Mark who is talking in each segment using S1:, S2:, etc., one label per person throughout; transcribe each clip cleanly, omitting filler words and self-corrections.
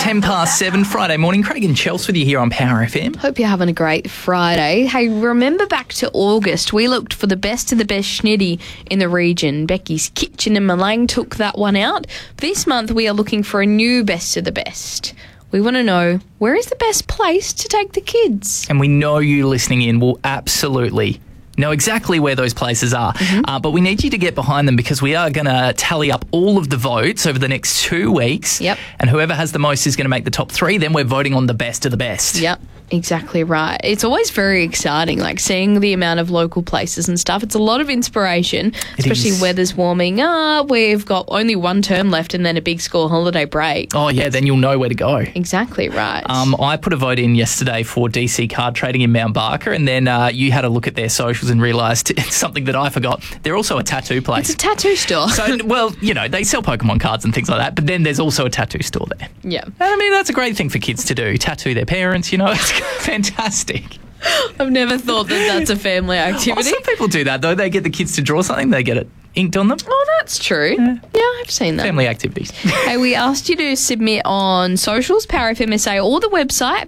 S1: 7 Friday morning. Craig and Chelsea with you here on Power FM.
S2: Hope you're having a great Friday. Hey, remember back to August, we looked for the best of the best schnitty in the region. Becky's Kitchen in Malang took that one out. This month, we are looking for a new best of the best. We want to know, where is the best place to take the kids?
S1: And we know you listening in will absolutely know exactly where those places are. But we need you to get behind them because we are going to tally up all of the votes over the next 2 weeks.
S2: Yep.
S1: And whoever has the most is going to make the top 3. Then we're voting on the best of the best.
S2: Yep. Exactly right. It's always very exciting, like seeing the amount of local places and stuff. It's a lot of inspiration, especially weather's warming up. We've got only one term left and then a big school holiday break.
S1: Oh, yeah, then you'll know where to go.
S2: Exactly right.
S1: I put a vote in yesterday for DC Card Trading in Mount Barker, and then you had a look at their socials and realised it's something that I forgot. They're also a tattoo place.
S2: It's a tattoo store.
S1: So, well, you know, they sell Pokemon cards and things like that, but then there's also a tattoo store there.
S2: Yeah.
S1: And I mean, that's a great thing for kids to do. Tattoo their parents, you know, it's fantastic.
S2: I've never thought that that's a family activity.
S1: Some people do that, though. They get the kids to draw something, they get it inked on them.
S2: Oh, that's true. Yeah, I've seen that.
S1: Family activities.
S2: Hey, we asked you to submit on socials, PowerFMSA, or the website,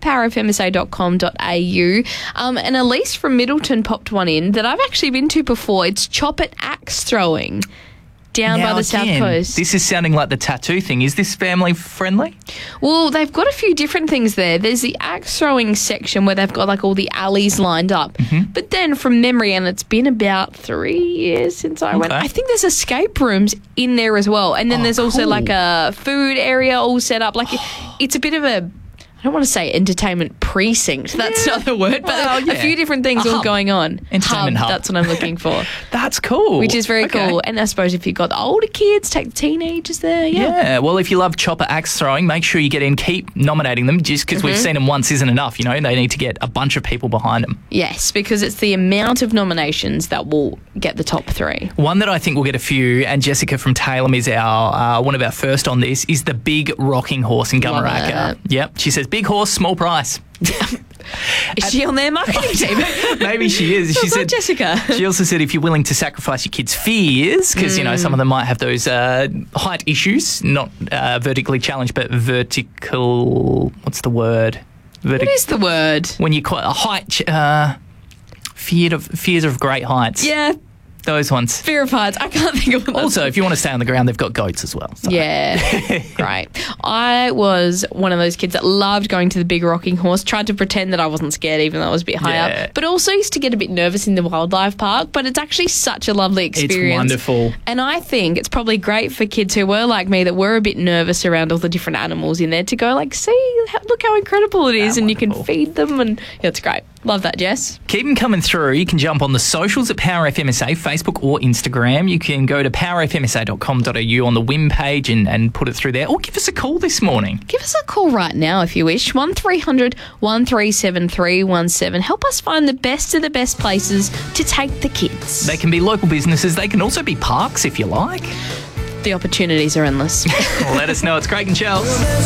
S2: powerfmsa.com.au. And Elise from Middleton popped one in that I've actually been to before. It's Chop It Axe Throwing down by the South Coast.
S1: This is sounding like the tattoo thing. Is this family friendly?
S2: Well, they've got a few different things there. There's the axe throwing section where they've got like all the alleys lined up. But then from memory, and it's been about 3 years since I went, I think there's escape rooms in there as well. And then there's also like a food area all set up. Like it's a bit of a, I don't want to say entertainment precinct. That's not the word, but a few different things all going on.
S1: Entertainment hub.
S2: That's what I'm looking for.
S1: That's cool.
S2: Which is very cool. And I suppose if you've got the older kids, take the teenagers there.
S1: Yeah. Well, if you love chopper axe throwing, make sure you get in. Keep nominating them just because we've seen them once isn't enough. You know, they need to get a bunch of people behind them.
S2: Yes, because it's the amount of nominations that will get the top 3.
S1: One that I think will get a few, and Jessica from Taylor is our one of our first on this, is the Big Rocking Horse in Gumaraka. Yep. She says, big horse, small price.
S2: Is she on their marketing team?
S1: Maybe she is. She said,
S2: Jessica.
S1: She also said if you're willing to sacrifice your kids' fears, because, you know, some of them might have those height issues, not vertically challenged, but vertical, what's the word?
S2: What is the word?
S1: When you're quite a height, fears of great heights.
S2: Yeah.
S1: Those ones.
S2: Fear of heights. I can't think of it.
S1: Also, if you want to stay on the ground, they've got goats as well. So.
S2: Yeah. Great. I was one of those kids that loved going to the Big Rocking Horse, tried to pretend that I wasn't scared even though I was a bit high up, but also used to get a bit nervous in the wildlife park, but it's actually such a lovely experience.
S1: It's wonderful.
S2: And I think it's probably great for kids who were like me that were a bit nervous around all the different animals in there to go like, see, look how incredible it is, and you can feed them, and it's great. Love that, Jess.
S1: Keep them coming through. You can jump on the socials at Power FMSA, Facebook or Instagram. You can go to powerfmsa.com.au on the WIM page and put it through there. Or give us a call this morning.
S2: Give us a call right now if you wish. 1300 137 317. Help us find the best of the best places to take the kids.
S1: They can be local businesses. They can also be parks if you like.
S2: The opportunities are endless.
S1: Let us know. It's Craig and Chels.